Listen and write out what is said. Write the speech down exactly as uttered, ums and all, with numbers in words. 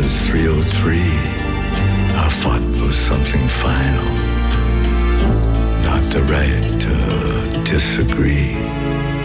since three oh three, I fought for something final, not the right to disagree.